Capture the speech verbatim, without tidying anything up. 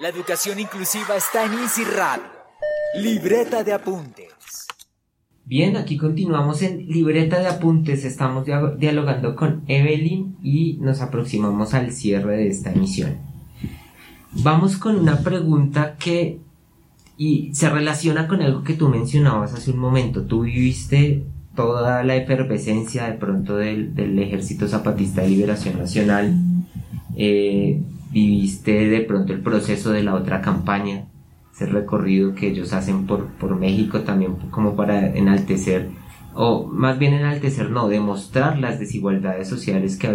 La educación inclusiva está en Easy Radio. Libreta de apuntes. Bien, aquí continuamos en Libreta de Apuntes. Estamos dia- dialogando con Evelyn y nos aproximamos al cierre de esta emisión. Vamos con una pregunta que y se relaciona con algo que tú mencionabas hace un momento. Tú viviste toda la efervescencia de pronto del, del Ejército Zapatista de Liberación Nacional. Eh, viviste de pronto el proceso de la otra campaña, ese recorrido que ellos hacen por, por México también como para enaltecer, o más bien enaltecer, no, demostrar las desigualdades sociales que